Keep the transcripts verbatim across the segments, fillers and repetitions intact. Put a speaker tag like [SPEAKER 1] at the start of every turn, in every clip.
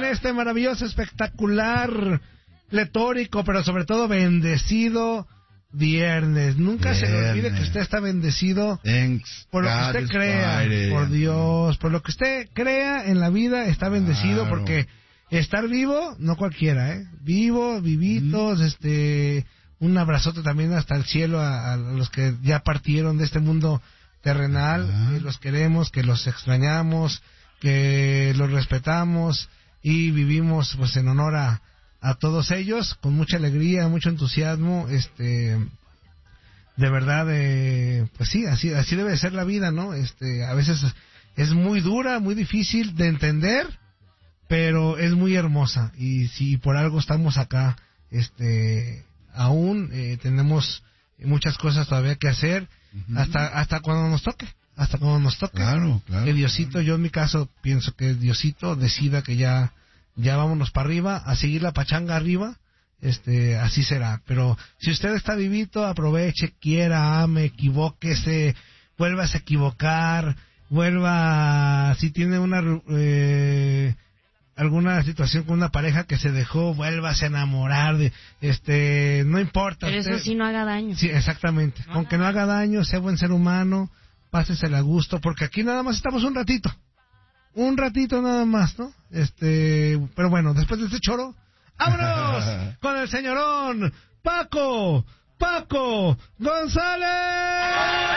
[SPEAKER 1] en este maravilloso, espectacular, pletórico, pero sobre todo bendecido viernes. Nunca viernes. Se le olvide que usted está bendecido.
[SPEAKER 2] Thanks,
[SPEAKER 1] por lo que usted crea, Friday. Por Dios, por lo que usted crea en la vida está bendecido, claro. Porque estar vivo, no cualquiera, ¿eh? Vivo, vivitos, mm. este, un abrazote también hasta el cielo a, a los que ya partieron de este mundo terrenal, ah. que los queremos, que los extrañamos, que los respetamos y vivimos pues en honor a, a todos ellos, con mucha alegría, mucho entusiasmo, este, de verdad, eh, pues sí, así, así debe ser la vida, ¿no? Este, a veces es muy dura, muy difícil de entender, pero es muy hermosa, y si por algo estamos acá, este, aún eh, tenemos muchas cosas todavía que hacer, uh-huh. hasta hasta cuando nos toque, hasta cuando nos toque,
[SPEAKER 2] claro, claro,
[SPEAKER 1] que Diosito, claro. Yo en mi caso pienso que Diosito decida que ya, ya vámonos para arriba, a seguir la pachanga arriba, este, así será, pero si usted está vivito, aproveche, quiera, ame, equivóquese, vuelvas a equivocar, vuelva, si tiene una, eh, alguna situación con una pareja que se dejó, vuélvase a enamorar, de, este, no importa.
[SPEAKER 3] Pero
[SPEAKER 1] usted,
[SPEAKER 3] eso sí no haga daño.
[SPEAKER 1] Sí, exactamente. No, Aunque no haga daño, sea buen ser humano, pásesela a gusto, porque aquí nada más estamos un ratito. Un ratito nada más, ¿no? Este, pero bueno, después de este choro, ¡vámonos! Con el señorón Paco, Paco González.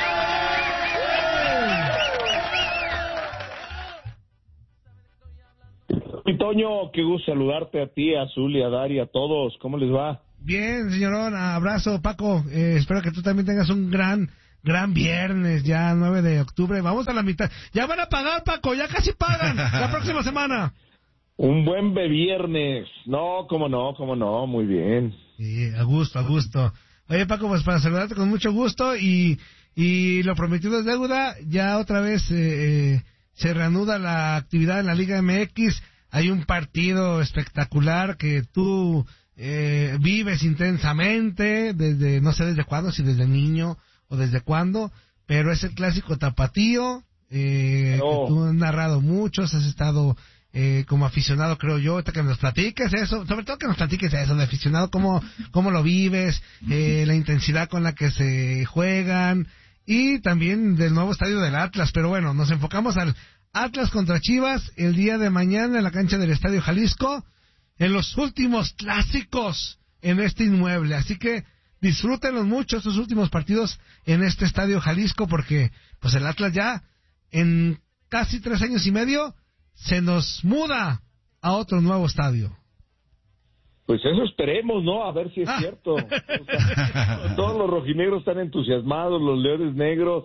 [SPEAKER 4] Mi Toño, qué gusto saludarte a ti, a Azul y a Dari, a todos. ¿Cómo les va?
[SPEAKER 1] Bien, señorón, abrazo, Paco. Eh, espero que tú también tengas un gran, gran viernes, ya nueve de octubre. Vamos a la mitad. Ya van a pagar, Paco, ya casi pagan la próxima semana.
[SPEAKER 4] Un buen viernes. No, cómo no, cómo no, muy bien.
[SPEAKER 1] Sí, a gusto, a gusto. Oye, Paco, pues para saludarte con mucho gusto y, y lo prometido es deuda. Ya otra vez eh, eh, se reanuda la actividad en la Liga M X. Hay un partido espectacular que tú eh, vives intensamente, desde no sé desde cuándo, si desde niño o desde cuándo, pero es el clásico tapatío, eh, oh. que tú has narrado muchos, has estado eh, como aficionado, creo yo, que nos platiques eso, sobre todo que nos platiques eso, de aficionado, cómo, cómo lo vives, eh, la intensidad con la que se juegan, y también del nuevo estadio del Atlas, pero bueno, nos enfocamos al Atlas contra Chivas el día de mañana en la cancha del Estadio Jalisco, en los últimos clásicos en este inmueble. Así que disfrútenlos mucho estos últimos partidos en este Estadio Jalisco, porque pues el Atlas ya en casi tres años y medio se nos muda a otro nuevo estadio.
[SPEAKER 4] Pues eso esperemos, ¿no? A ver si es ah. cierto. O sea, todos los rojinegros están entusiasmados, los leones negros.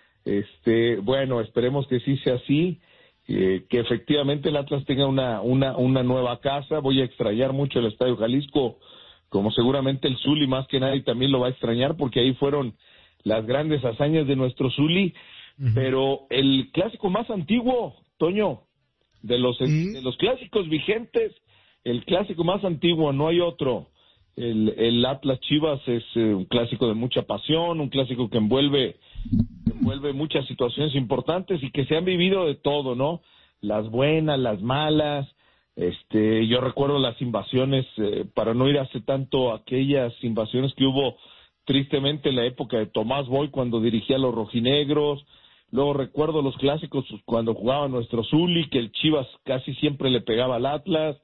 [SPEAKER 4] Este, bueno, esperemos que sí sea así, eh, que efectivamente el Atlas tenga una, una, una nueva casa. Voy a extrañar mucho el Estadio Jalisco, como seguramente el Zuli más que nadie también lo va a extrañar, porque ahí fueron las grandes hazañas de nuestro Zuli. Uh-huh. Pero el clásico más antiguo, Toño, de los, ¿sí? de los clásicos vigentes, el clásico más antiguo, no hay otro. El, el Atlas Chivas es eh, un clásico de mucha pasión, un clásico que envuelve envuelve muchas situaciones importantes y que se han vivido de todo, ¿no? Las buenas, las malas. Este, yo recuerdo las invasiones, eh, para no ir hace tanto, aquellas invasiones que hubo tristemente en la época de Tomás Boy cuando dirigía a los rojinegros. Luego recuerdo los clásicos cuando jugaba nuestro Zuli, que el Chivas casi siempre le pegaba al Atlas.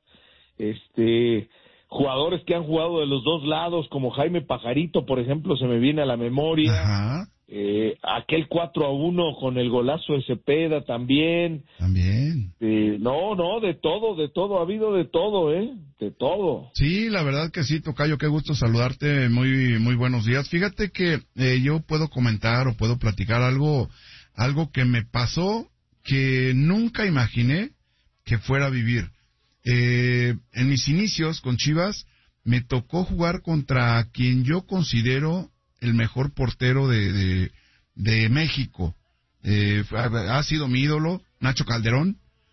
[SPEAKER 4] Este, jugadores que han jugado de los dos lados, como Jaime Pajarito, por ejemplo, se me viene a la memoria.
[SPEAKER 2] Ajá.
[SPEAKER 4] Eh, aquel cuatro a uno con el golazo de Cepeda también.
[SPEAKER 2] También.
[SPEAKER 4] Eh, no, no, de todo, de todo, ha habido de todo, ¿eh? De todo.
[SPEAKER 2] Sí, la verdad que sí, Tocayo, qué gusto saludarte, muy muy buenos días. Fíjate que eh, yo puedo comentar o puedo platicar algo, algo que me pasó que nunca imaginé que fuera a vivir. Eh, en mis inicios con Chivas me tocó jugar contra quien yo considero el mejor portero de, de, de México. Eh, ha sido mi ídolo, Nacho Calderón,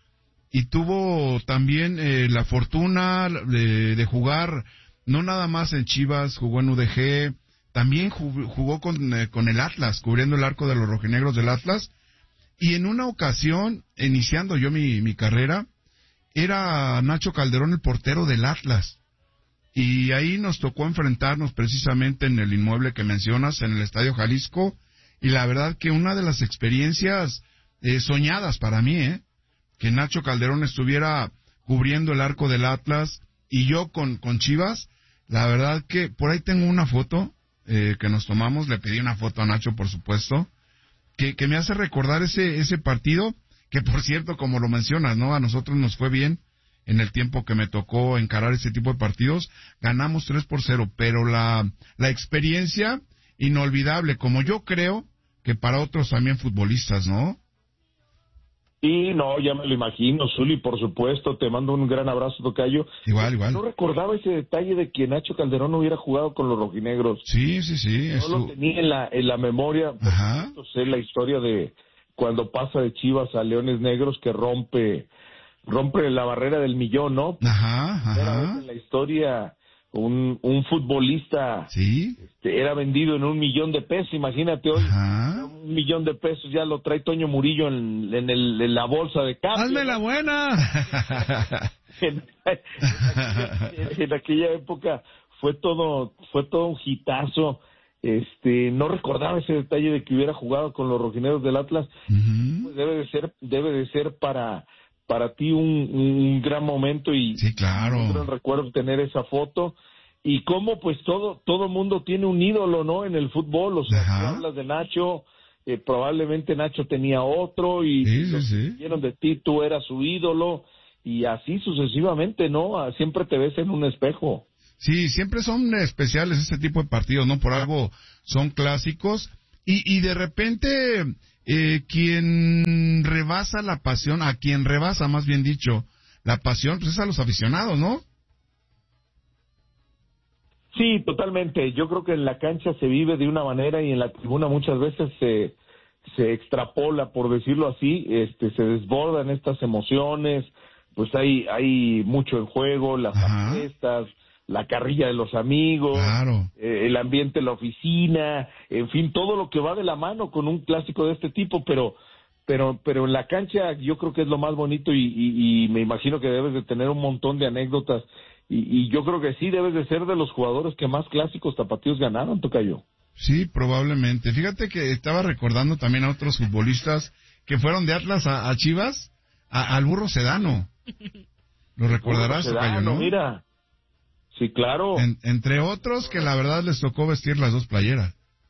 [SPEAKER 2] y tuvo también eh, la fortuna de, de jugar, no nada más en Chivas, jugó en U D G, también jugó, jugó con, eh, con el Atlas, cubriendo el arco de los rojinegros del Atlas, y en una ocasión, iniciando yo mi, mi carrera, era Nacho Calderón el portero del Atlas. Y ahí nos tocó enfrentarnos precisamente en el inmueble que mencionas, en el Estadio Jalisco, y la verdad que una de las experiencias eh, soñadas para mí, ¿eh? Que Nacho Calderón estuviera cubriendo el arco del Atlas y yo con, con Chivas, la verdad que por ahí tengo una foto eh, que nos tomamos, le pedí una foto a Nacho, por supuesto, que, que me hace recordar ese, ese partido, que por cierto, como lo mencionas, ¿no? A nosotros nos fue bien en el tiempo que me tocó encarar ese tipo de partidos, ganamos tres por cero, pero la, la experiencia inolvidable, como yo creo que para otros también futbolistas, ¿no?
[SPEAKER 4] Sí, no, ya me lo imagino, Zuli, por supuesto, te mando un gran abrazo, tocayo.
[SPEAKER 2] Igual, igual.
[SPEAKER 4] No recordaba ese detalle de que Nacho Calderón no hubiera jugado con los rojinegros.
[SPEAKER 2] Sí, sí, sí.
[SPEAKER 4] No lo tenía en la, en la memoria.
[SPEAKER 2] Ajá.
[SPEAKER 4] Por sé la historia de cuando pasa de Chivas a Leones Negros, que rompe rompe la barrera del millón, ¿no?
[SPEAKER 2] Ajá, ajá.
[SPEAKER 4] Era vez en la historia un, un futbolista
[SPEAKER 2] sí.
[SPEAKER 4] este, era vendido en un millón de pesos, imagínate hoy. Ajá. Un millón de pesos ya lo trae Toño Murillo en, en, el, en la bolsa de cambio.
[SPEAKER 1] ¡Hazme la buena!
[SPEAKER 4] en, en, en aquella época fue todo fue todo un hitazo. Este, no recordaba ese detalle de que hubiera jugado con los rojinegros del Atlas. Uh-huh. Pues debe de ser debe de ser para para ti un, un gran momento y
[SPEAKER 2] sí, claro.
[SPEAKER 4] un gran recuerdo tener esa foto. Y cómo pues todo todo mundo tiene un ídolo, ¿no? En el fútbol, o sea, tú hablas de Nacho, eh, probablemente Nacho tenía otro y
[SPEAKER 2] sí,
[SPEAKER 4] los
[SPEAKER 2] sí,
[SPEAKER 4] que
[SPEAKER 2] sí.
[SPEAKER 4] dijeron de ti, tú eras su ídolo y así sucesivamente, ¿no? Siempre te ves en un espejo.
[SPEAKER 2] Sí, siempre son especiales este tipo de partidos, ¿no? Por algo son clásicos y, y de repente eh, quien rebasa la pasión, a quien rebasa más bien dicho, la pasión, pues es a los aficionados, ¿no?
[SPEAKER 4] Sí, totalmente. Yo creo que en la cancha se vive de una manera y en la tribuna muchas veces se se extrapola, por decirlo así, este se desbordan estas emociones, pues hay hay mucho en juego, las fiestas, la carrilla de los amigos,
[SPEAKER 2] claro.
[SPEAKER 4] eh, el ambiente en la oficina, en fin, todo lo que va de la mano con un clásico de este tipo, pero pero pero en la cancha yo creo que es lo más bonito y, y, y me imagino que debes de tener un montón de anécdotas y, y yo creo que sí debes de ser de los jugadores que más clásicos tapatíos ganaron, tocayo.
[SPEAKER 2] Sí, probablemente. Fíjate que estaba recordando también a otros futbolistas que fueron de Atlas a, a Chivas, a, al Burro Sedano. ¿Lo recordarás,
[SPEAKER 4] Burro
[SPEAKER 2] tocayo,
[SPEAKER 4] Sedano,
[SPEAKER 2] no?
[SPEAKER 4] Mira. Sí, claro.
[SPEAKER 2] En, entre otros que la verdad les tocó vestir las dos playeras.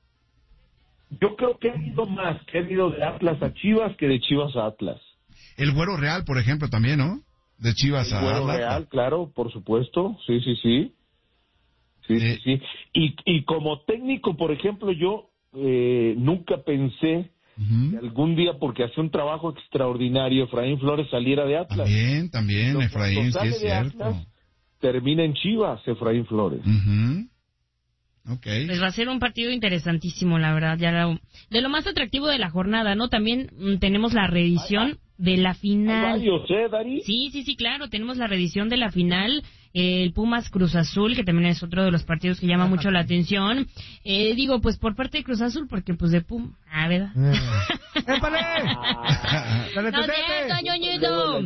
[SPEAKER 4] Yo creo que ha habido más, que ha habido de Atlas a Chivas que de Chivas a Atlas.
[SPEAKER 2] El Güero Real, por ejemplo, también, ¿no? De Chivas
[SPEAKER 4] El
[SPEAKER 2] a
[SPEAKER 4] Güero
[SPEAKER 2] Atlas.
[SPEAKER 4] Real, claro, por supuesto. Sí, sí, sí. Sí,
[SPEAKER 2] eh.
[SPEAKER 4] sí, sí. Y, y como técnico, por ejemplo, yo eh, nunca pensé uh-huh. que algún día, porque hacía un trabajo extraordinario, Efraín Flores saliera de Atlas.
[SPEAKER 2] También, también, Pero Efraín, sí es cierto. Atlas,
[SPEAKER 4] termina en Chivas, Efraín Flores.
[SPEAKER 2] Uh-huh. Okay.
[SPEAKER 3] Pues va a ser un partido interesantísimo, la verdad, ya lo, de lo más atractivo de la jornada, ¿no? También mm, tenemos la reedición de la final.
[SPEAKER 4] Hay varios, ¿eh, Dari?
[SPEAKER 3] Sí, sí, sí, claro, tenemos la reedición de la final, eh, el Pumas Cruz Azul, que también es otro de los partidos que llama Ajá. mucho la atención. Eh, digo, pues por parte de Cruz Azul, porque pues de Pum, ah, ¿verdad?
[SPEAKER 1] ¡Épale!
[SPEAKER 3] ¡No cierto, ñoñito!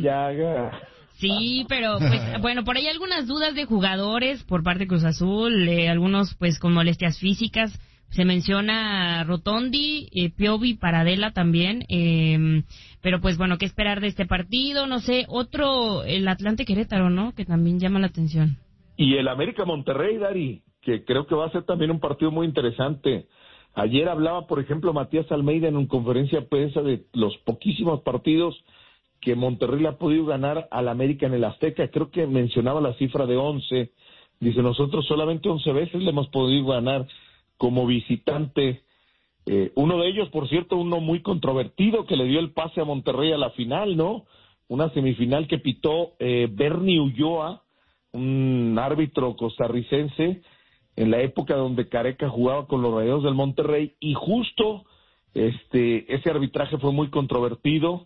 [SPEAKER 3] Sí, pero pues bueno, por ahí algunas dudas de jugadores por parte de Cruz Azul, eh, algunos pues con molestias físicas, se menciona Rotondi, eh, Piovi, Paradela también, eh, pero pues bueno, ¿qué esperar de este partido? No sé, otro, el Atlante Querétaro, ¿no? Que también llama la atención.
[SPEAKER 4] Y el América Monterrey, Dari, que creo que va a ser también un partido muy interesante. Ayer hablaba, por ejemplo, Matías Almeida en una conferencia de prensa de los poquísimos partidos que Monterrey le ha podido ganar al América en el Azteca. Creo que mencionaba la cifra de once. Dice, nosotros solamente once veces le hemos podido ganar como visitante. Eh, uno de ellos, por cierto, uno muy controvertido, que le dio el pase a Monterrey a la final, ¿no? Una semifinal que pitó eh, Bernie Ulloa, un árbitro costarricense, en la época donde Careca jugaba con los Rayados del Monterrey, y justo este ese arbitraje fue muy controvertido.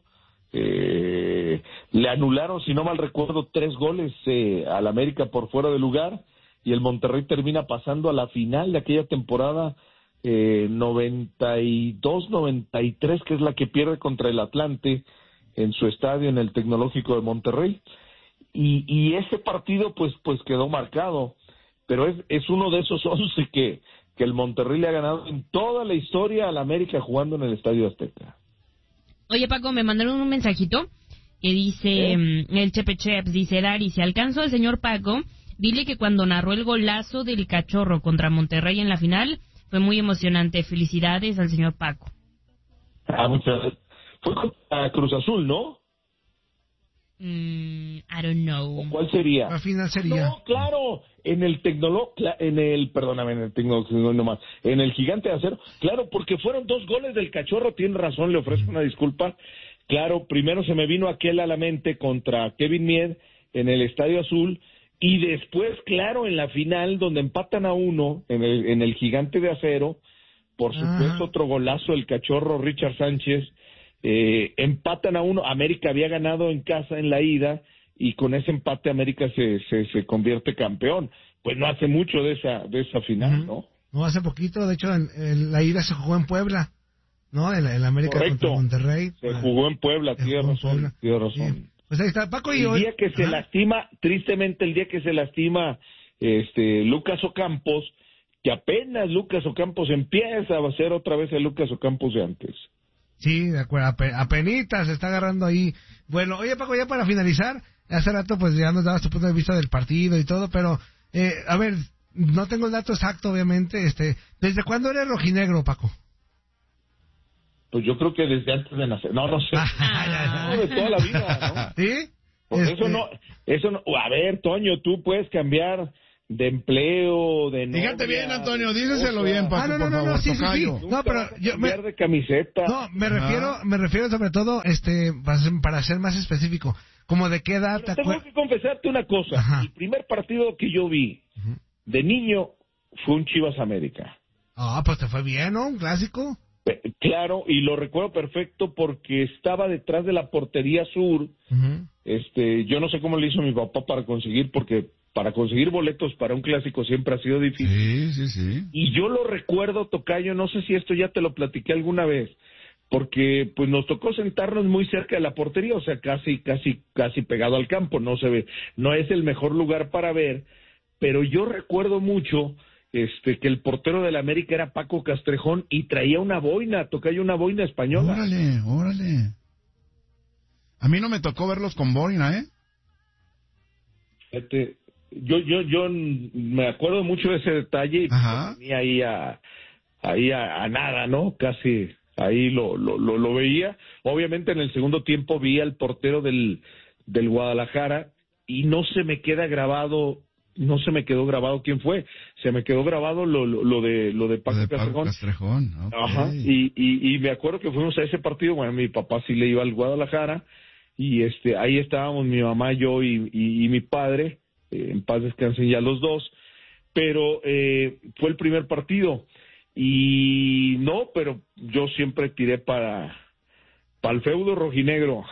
[SPEAKER 4] Eh, le anularon, si no mal recuerdo, tres goles eh, al América por fuera de lugar y el Monterrey termina pasando a la final de aquella temporada eh, noventa y dos noventa y tres, que es la que pierde contra el Atlante en su estadio en el Tecnológico de Monterrey. y, y ese partido pues pues quedó marcado, pero es, es uno de esos once que, que el Monterrey le ha ganado en toda la historia al América jugando en el Estadio Azteca.
[SPEAKER 3] Oye, Paco, me mandaron un mensajito que dice, ¿Eh? el Chepe Cheps, dice, Dari, si alcanzo al señor Paco, dile que cuando narró el golazo del Cachorro contra Monterrey en la final, fue muy emocionante. Felicidades al señor Paco.
[SPEAKER 4] Ah, muchas gracias. Fue contra Cruz Azul, ¿no?
[SPEAKER 3] Mm, I don't know.
[SPEAKER 4] ¿O cuál sería?
[SPEAKER 1] La final sería.
[SPEAKER 4] No, claro, en el tecnolo, en el, perdóname, en el tecnolo, no más, en el Gigante de Acero, claro, porque fueron dos goles del Cachorro, tiene razón, le ofrezco una disculpa. Claro, primero se me vino aquel a la mente contra Kevin Mied en el Estadio Azul, y después, claro, en la final, donde empatan a uno, en el, en el Gigante de Acero, por supuesto, ah. otro golazo del Cachorro, Richard Sánchez, eh, empatan a uno, América había ganado en casa en la ida, y con ese empate América se, se, se convierte campeón. Pues no hace mucho de esa, de esa final, uh-huh. ¿no?
[SPEAKER 1] No, hace poquito, de hecho, en, en la ida se jugó en Puebla, ¿no? En, en América
[SPEAKER 4] Correcto.
[SPEAKER 1] Contra Monterrey.
[SPEAKER 4] Se jugó en Puebla, tiene razón, tiene razón.
[SPEAKER 1] Sí. Pues ahí está, Paco, y
[SPEAKER 4] el
[SPEAKER 1] hoy...
[SPEAKER 4] día que se ¿Ah? lastima, tristemente el día que se lastima este Lucas Ocampos, que apenas Lucas Ocampos empieza a ser otra vez el Lucas Ocampos de antes.
[SPEAKER 1] Sí, de acuerdo, apenitas se está agarrando ahí. Bueno, oye, Paco, ya para finalizar, hace rato pues ya nos dabas tu punto de vista del partido y todo, pero, eh, a ver, no tengo el dato exacto, obviamente, este, ¿desde cuándo eres rojinegro, Paco?
[SPEAKER 4] Pues yo creo que desde antes de nacer. No, no sé. No, de toda la vida, ¿no?
[SPEAKER 1] ¿Sí?
[SPEAKER 4] Pues
[SPEAKER 1] este...
[SPEAKER 4] eso no, eso no. A ver, Toño, tú puedes cambiar de empleo, de novia.
[SPEAKER 2] Fíjate bien, Antonio, díselo bien, Paco,
[SPEAKER 1] ah, no, no, no, no, sí, sí, sí. No, pero yo
[SPEAKER 4] me... de camiseta.
[SPEAKER 1] No, me refiero, me refiero sobre todo, este, para ser más específico, como de qué edad.
[SPEAKER 4] Pero tengo que confesarte una cosa. Ajá. El primer partido que yo vi uh-huh. de niño fue un Chivas América.
[SPEAKER 1] Ah, pues te fue bien, ¿no? Un clásico.
[SPEAKER 4] Claro, y lo recuerdo perfecto porque estaba detrás de la portería sur. Uh-huh. Este, yo no sé cómo le hizo mi papá para conseguir, porque para conseguir boletos para un clásico siempre ha sido difícil.
[SPEAKER 2] Sí, sí, sí.
[SPEAKER 4] Y yo lo recuerdo, tocayo, no sé si esto ya te lo platiqué alguna vez, porque pues nos tocó sentarnos muy cerca de la portería, o sea, casi, casi, casi pegado al campo, no se ve, no es el mejor lugar para ver, pero yo recuerdo mucho este que el portero del América era Paco Castrejón y traía una boina, tocayo, una boina española.
[SPEAKER 2] Órale, órale. A mí no me tocó verlos con boina, ¿eh?
[SPEAKER 4] Este, yo, yo, yo me acuerdo mucho de ese detalle y venía ahí a, ahí a, a nada, ¿no? Casi ahí lo, lo, lo, lo veía. Obviamente en el segundo tiempo vi al portero del, del Guadalajara y no se me queda grabado. No se me quedó grabado quién fue, se me quedó grabado lo, lo, lo de lo de Paco,
[SPEAKER 2] lo de Paco
[SPEAKER 4] Castrejón.
[SPEAKER 2] Castrejón. Okay.
[SPEAKER 4] Ajá. Y, y, y me acuerdo que fuimos a ese partido, bueno, mi papá sí le iba al Guadalajara, y este ahí estábamos mi mamá, yo y, y, y mi padre, eh, en paz descansen ya los dos, pero eh, fue el primer partido, y no, pero yo siempre tiré para, para el feudo rojinegro.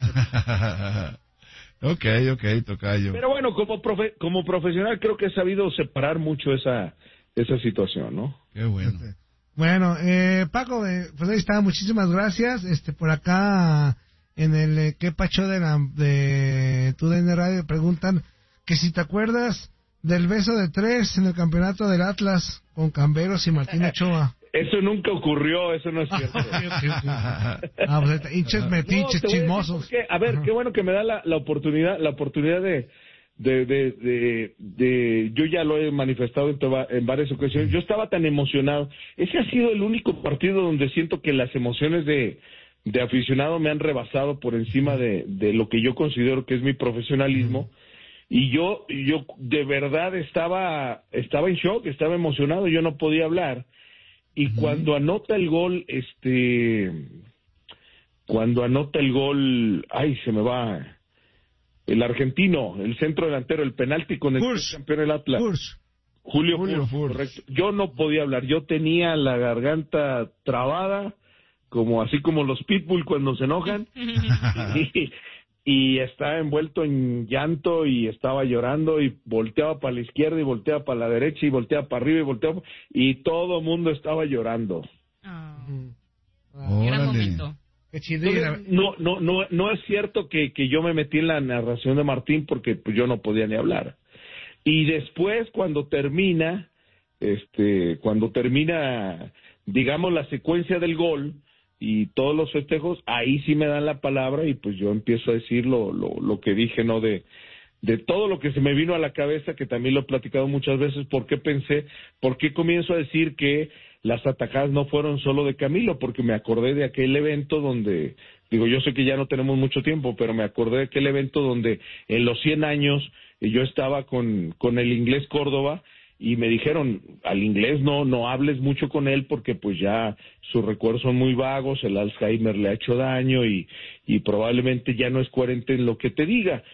[SPEAKER 2] Ok, ok, tocayo.
[SPEAKER 4] Pero bueno, como profe, como profesional creo que he sabido separar mucho esa esa situación, ¿no?
[SPEAKER 2] Qué bueno.
[SPEAKER 1] Bueno, eh, Paco, eh, pues ahí está, muchísimas gracias. Este, por acá en el eh, ¿Qué Pacho de la de tu D N Radio preguntan que si te acuerdas del beso de tres en el campeonato del Atlas con Camberos y Martín Ochoa.
[SPEAKER 4] Eso nunca ocurrió, eso no es cierto.
[SPEAKER 1] ah, pues, hinches metiches, no, chismosos.
[SPEAKER 4] A, a ver, Ajá. qué bueno que me da la, la oportunidad, la oportunidad de, de, de, de, de, yo ya lo he manifestado en, toba, en varias ocasiones. Yo estaba tan emocionado. Ese ha sido el único partido donde siento que las emociones de, de aficionado me han rebasado por encima de, de lo que yo considero que es mi profesionalismo. Y yo, yo de verdad estaba, estaba en shock, estaba emocionado, yo no podía hablar. Y uh-huh. cuando anota el gol, este, cuando anota el gol, ay, se me va, el argentino, el centro delantero, el penalti con el
[SPEAKER 1] Furs.
[SPEAKER 4] campeón del Atlas.
[SPEAKER 1] Furs.
[SPEAKER 4] Julio, Julio Furs, correcto. Yo no podía hablar, yo tenía la garganta trabada, como así como los pitbull cuando se enojan, y, y estaba envuelto en llanto y estaba llorando y volteaba para la izquierda y volteaba para la derecha y volteaba para arriba y volteaba y todo el mundo estaba llorando.
[SPEAKER 3] Oh. Oh. Gran momento.
[SPEAKER 4] No, no, no, no es cierto que, que yo me metí en la narración de Martín porque pues, yo no podía ni hablar. Y después, cuando termina, este, cuando termina, digamos, la secuencia del gol y todos los festejos, ahí sí me dan la palabra y pues yo empiezo a decir lo, lo, lo que dije, ¿no? De, de todo lo que se me vino a la cabeza, que también lo he platicado muchas veces, ¿por qué pensé, por qué comienzo a decir que las atajadas no fueron solo de Camilo? Porque me acordé de aquel evento donde, digo, yo sé que ya no tenemos mucho tiempo, pero me acordé de aquel evento donde en los cien años yo estaba con, con el Inglés Córdoba y me dijeron, al inglés no, no hables mucho con él porque pues ya sus recuerdos son muy vagos, el Alzheimer le ha hecho daño y, y probablemente ya no es coherente en lo que te diga.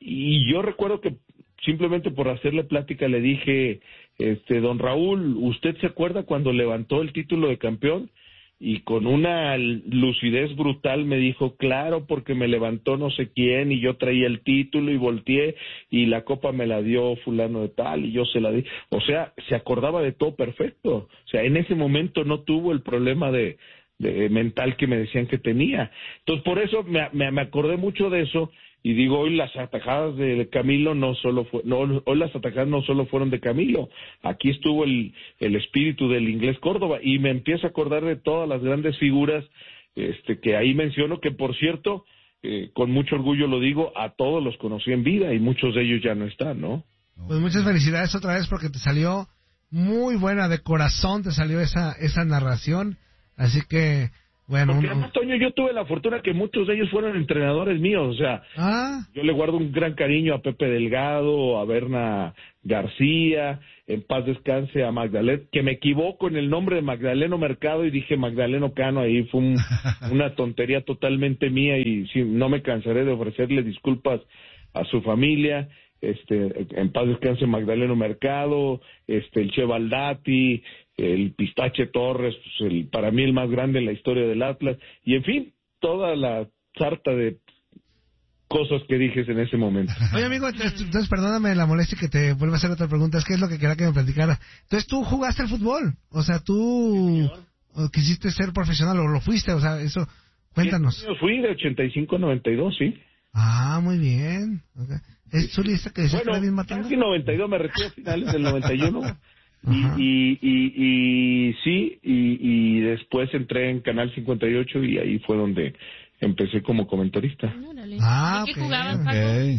[SPEAKER 4] Y yo recuerdo que simplemente por hacerle plática le dije, este, don Raúl, ¿usted se acuerda cuando levantó el título de campeón? Y con una lucidez brutal me dijo, claro, porque me levantó no sé quién y yo traía el título y volteé y la copa me la dio fulano de tal y yo se la di. O sea, se acordaba de todo perfecto. O sea, en ese momento no tuvo el problema de, de mental que me decían que tenía. Entonces, por eso me, me, me acordé mucho de eso. Y digo, hoy las atajadas de Camilo no solo fue, no, hoy las atajadas no solo fueron de Camilo, aquí estuvo el, el espíritu del Inglés Córdoba, y me empiezo a acordar de todas las grandes figuras este, que ahí menciono, que por cierto, eh, con mucho orgullo lo digo, a todos los conocí en vida, y muchos de ellos ya no están, ¿no?
[SPEAKER 1] Pues muchas felicidades otra vez, porque te salió muy buena, de corazón te salió esa, esa narración, así que... Bueno,
[SPEAKER 4] porque además, Toño, yo tuve la fortuna que muchos de ellos fueron entrenadores míos, o sea, ah. yo le guardo un gran cariño a Pepe Delgado, a Berna García, en paz descanse a Magdaleno, que me equivoco en el nombre de Magdaleno Mercado y dije Magdaleno Cano, ahí fue un, una tontería totalmente mía y sí, no me cansaré de ofrecerle disculpas a su familia. Este, en paz descanse Magdaleno Mercado, este, el Che Baldati, el Pistache Torres, pues el, para mí el más grande en la historia del Atlas, y en fin, toda la sarta de cosas que dijes en ese momento.
[SPEAKER 1] Oye, amigo, entonces, entonces perdóname la molestia que te vuelva a hacer otra pregunta, es que es lo que quería que me platicara. Entonces tú jugaste al fútbol, o sea, tú sí, quisiste ser profesional o lo fuiste, o sea, eso, cuéntanos.
[SPEAKER 4] Yo fui de ochenta y cinco a noventa y dos, sí.
[SPEAKER 1] Ah, muy bien. Okay. ¿Es su lista que decía
[SPEAKER 4] bueno,
[SPEAKER 1] que bien matando?
[SPEAKER 4] Casi noventa y dos, me retiré a finales del noventa y uno. Y, y, y, y sí, y, y después entré en Canal cincuenta y ocho y ahí fue donde empecé como comentarista.
[SPEAKER 1] Ah,
[SPEAKER 3] ¿y qué
[SPEAKER 1] okay,
[SPEAKER 3] jugabas, Paco?
[SPEAKER 2] Okay.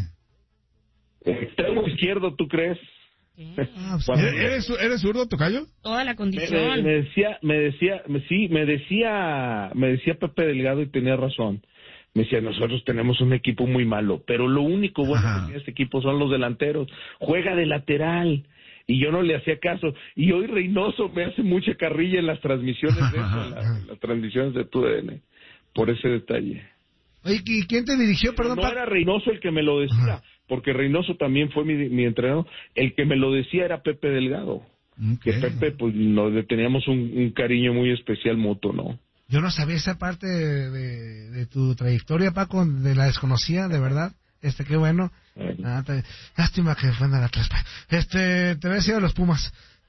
[SPEAKER 4] Extremo izquierdo, ¿tú crees?
[SPEAKER 1] Ah, pues,
[SPEAKER 2] Cuando, ¿Eres, ¿Eres zurdo, tocayo?
[SPEAKER 3] Toda la condición.
[SPEAKER 4] Me, me decía, me decía, me, sí, me decía, me decía Pepe Delgado y tenía razón. Me decía, nosotros tenemos un equipo muy malo, pero lo único bueno Ajá. que tiene este equipo son los delanteros. Juega de lateral. Y yo no le hacía caso. Y hoy Reynoso me hace mucha carrilla en las transmisiones de eso, en la, en las transmisiones de tu D N, por ese detalle.
[SPEAKER 1] Oye, ¿y quién te dirigió? Perdón,
[SPEAKER 4] no
[SPEAKER 1] pa...
[SPEAKER 4] era Reynoso el que me lo decía, Ajá. porque Reynoso también fue mi, mi entrenador. El que me lo decía era Pepe Delgado. Okay. Que Pepe, pues, nos le teníamos un, un cariño muy especial mutuo, ¿no?
[SPEAKER 1] Yo no sabía esa parte de, de, de tu trayectoria, Paco, de la desconocía, de verdad. Este, qué bueno. bueno. Ah, te, lástima que fue en el Atlas. Este, te había sido los Pumas.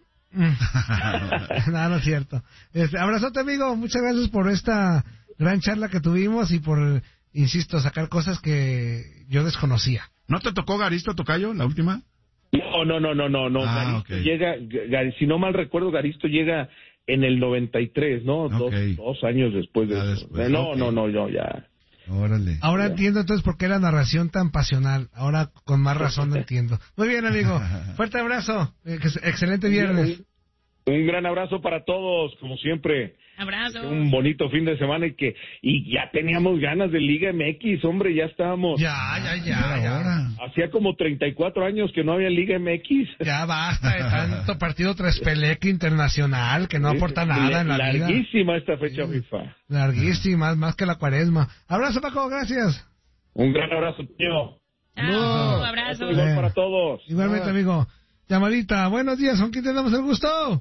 [SPEAKER 1] Mm. no, no es cierto. Este, abrazote, amigo. Muchas gracias por esta gran charla que tuvimos y por, insisto, sacar cosas que yo desconocía.
[SPEAKER 2] ¿No te tocó Garisto, tocayo, la última?
[SPEAKER 4] No, no, no, no, no. no.
[SPEAKER 2] Ah,
[SPEAKER 4] Garisto
[SPEAKER 2] okay.
[SPEAKER 4] llega, Gar, si no mal recuerdo, Garisto llega en el noventa y tres, ¿no? Okay. Dos, dos años después de
[SPEAKER 2] ya
[SPEAKER 4] eso.
[SPEAKER 2] Después,
[SPEAKER 4] no,
[SPEAKER 2] okay.
[SPEAKER 4] no, no, no, ya.
[SPEAKER 2] Órale.
[SPEAKER 1] Ahora ya. Entiendo entonces por qué la narración tan pasional. Ahora con más razón lo entiendo. Muy bien, amigo. Fuerte abrazo. Excelente viernes.
[SPEAKER 4] Un, un gran abrazo para todos, como siempre.
[SPEAKER 3] Abrazo.
[SPEAKER 4] Un bonito fin de semana y que y ya teníamos ganas de Liga M X, hombre, ya estábamos.
[SPEAKER 1] Ya, ya, ya, ya.
[SPEAKER 4] Hacía como treinta y cuatro años que no había Liga M X.
[SPEAKER 1] Ya basta de tanto partido traspeleque internacional que no sí, aporta nada en la
[SPEAKER 4] larguísima
[SPEAKER 1] vida.
[SPEAKER 4] Larguísima esta fecha
[SPEAKER 1] sí,
[SPEAKER 4] FIFA.
[SPEAKER 1] Larguísima, más que la cuaresma. Abrazo, Paco, gracias.
[SPEAKER 4] Un gran abrazo, tío.
[SPEAKER 3] No, un abrazo.
[SPEAKER 4] Igual para todos.
[SPEAKER 1] Igualmente, amigo. Llamadita, buenos días, ¿con quién tenemos el gusto?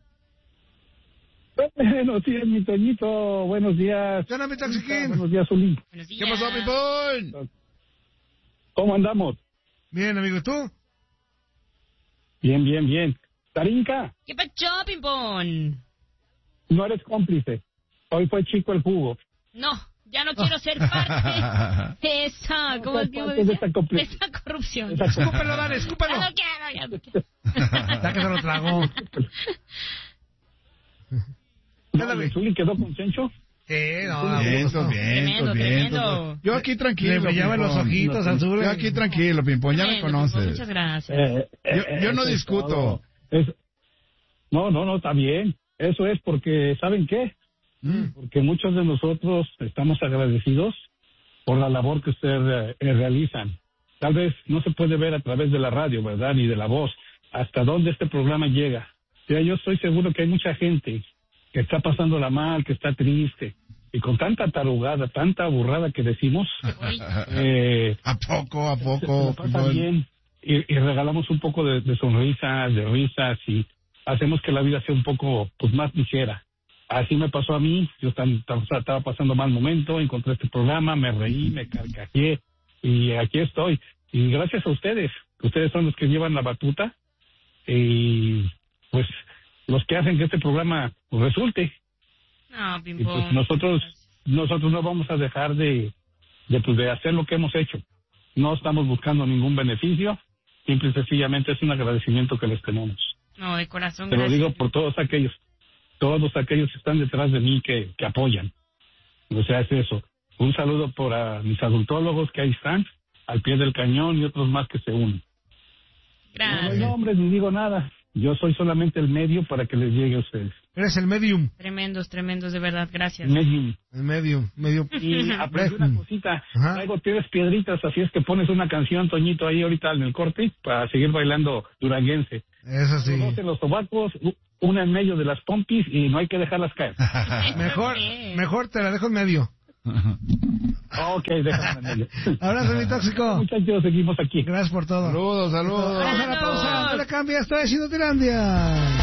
[SPEAKER 5] Buenos días, mi Toñito. Buenos días.
[SPEAKER 1] ¿Qué onda, mi Taxiquín?
[SPEAKER 5] Buenos días, Zulín.
[SPEAKER 3] Buenos días.
[SPEAKER 2] ¿Qué pasó, mi Pon?
[SPEAKER 5] ¿Cómo andamos?
[SPEAKER 1] Bien, amigo, ¿y tú?
[SPEAKER 5] Bien, bien, bien. Tarinka.
[SPEAKER 3] ¿Qué pacho, Pimpón?
[SPEAKER 5] No eres cómplice. Hoy fue chico el jugo.
[SPEAKER 3] No, Ya no quiero ser parte de esa, ¿cómo es que
[SPEAKER 5] de esa,
[SPEAKER 3] de esa corrupción.
[SPEAKER 1] Escúpelo, dale, escúpelo.
[SPEAKER 3] Ya no quiero, ya no quiero.
[SPEAKER 1] Ya que se lo tragó.
[SPEAKER 5] No, ¿el Zuli quedó con Chencho?
[SPEAKER 1] Eh, no,
[SPEAKER 2] vientos,
[SPEAKER 1] no.
[SPEAKER 2] vientos,
[SPEAKER 3] Tremendo,
[SPEAKER 2] vientos.
[SPEAKER 3] tremendo.
[SPEAKER 2] Yo aquí tranquilo.
[SPEAKER 1] Le brillaban los ojitos al sur.
[SPEAKER 2] Yo aquí tranquilo, Pimpón, ya me
[SPEAKER 3] Tremendo,
[SPEAKER 2] conoces.
[SPEAKER 3] Muchas gracias.
[SPEAKER 5] Eh, eh,
[SPEAKER 2] Yo, yo no
[SPEAKER 5] eso es
[SPEAKER 2] discuto.
[SPEAKER 5] todo. Es- No, no, no, está bien. Eso es porque, ¿saben qué?
[SPEAKER 2] Mm.
[SPEAKER 5] Porque muchos de nosotros estamos agradecidos por la labor que ustedes eh, realizan. Tal vez no se puede ver a través de la radio, ¿verdad? Ni de la voz. Hasta dónde este programa llega. O sea, yo estoy seguro que hay mucha gente que está pasándola mal, que está triste. Y con tanta tarugada, tanta burrada que decimos, eh,
[SPEAKER 2] ¿A poco, a
[SPEAKER 5] se
[SPEAKER 2] poco?
[SPEAKER 5] lo pasa
[SPEAKER 2] Pimpón?
[SPEAKER 5] bien y, y regalamos un poco de, de sonrisas, de risas y hacemos que la vida sea un poco pues más ligera. Así me pasó a mí, yo tan- tan- estaba pasando mal momento, encontré este programa, me reí, me carcajeé y aquí estoy. Y gracias a ustedes, ustedes son los que llevan la batuta y pues los que hacen que este programa pues, resulte.
[SPEAKER 3] No,
[SPEAKER 5] Y
[SPEAKER 3] Pimpón.
[SPEAKER 5] pues nosotros nosotros no vamos a dejar de, de, pues, de hacer lo que hemos hecho. No estamos buscando ningún beneficio, simple y sencillamente es un agradecimiento que les tenemos.
[SPEAKER 3] No, de corazón,
[SPEAKER 5] Te lo
[SPEAKER 3] gracias.
[SPEAKER 5] digo por todos aquellos, todos aquellos que están detrás de mí que, que apoyan. O sea, es eso. Un saludo por a mis adultólogos que ahí están, al pie del cañón y otros más que se unen. No
[SPEAKER 3] Gracias.
[SPEAKER 5] doy nombres ni digo nada. Yo soy solamente el medio para que les llegue a ustedes.
[SPEAKER 1] Eres el medium.
[SPEAKER 3] Tremendos, tremendos, de verdad, gracias.
[SPEAKER 5] Medium.
[SPEAKER 1] El medium, medio.
[SPEAKER 5] Y aprendí una cosita.
[SPEAKER 1] Ajá.
[SPEAKER 5] Traigo tres piedritas, así es que pones una canción, Toñito, ahí ahorita en el corte para seguir bailando duranguense.
[SPEAKER 1] Eso sí.
[SPEAKER 5] Dos en los sobacos, u- una en medio de las pompis y no hay que dejarlas caer.
[SPEAKER 1] Mejor,
[SPEAKER 3] Sí.
[SPEAKER 1] mejor te la dejo en medio.
[SPEAKER 5] Ok, déjame en medio.
[SPEAKER 1] Abrazo, mi tóxico.
[SPEAKER 5] Muchachos, seguimos aquí.
[SPEAKER 1] Gracias por todo.
[SPEAKER 2] Saludos, saludos.
[SPEAKER 1] Vamos a la pausa. No le cambies, está diciendo Tirandia.